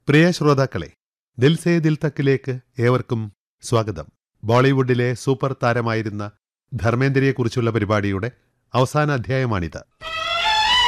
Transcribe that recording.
പ്രിയ ശ്രോതാക്കളെ, ദിൽ സേ ദിൽ തക്കിലേക്ക് ഏവർക്കും സ്വാഗതം. ബോളിവുഡിലെ സൂപ്പർ താരമായിരുന്ന ധർമ്മേന്ദ്രയെക്കുറിച്ചുള്ള പരിപാടിയുടെ അവസാന അധ്യായമാണിത്.